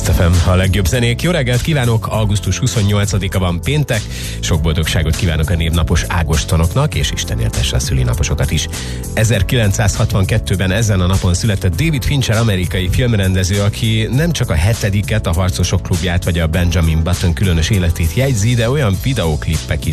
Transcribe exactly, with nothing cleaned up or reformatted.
Kiss ef em, a legjobb zenék. Jó reggelt kívánok, augusztus huszonnyolcadika van péntek. Sok boldogságot kívánok a névnapos ágostonoknak, és Isten éltesse a szülinaposokat is. ezerkilencszázhatvankettőben ezen a napon született David Fincher, amerikai filmrendező, aki nem csak a hetediket, a Harcosok klubját vagy a Benjamin Button különös életét jegyzi, de olyan videóklippek is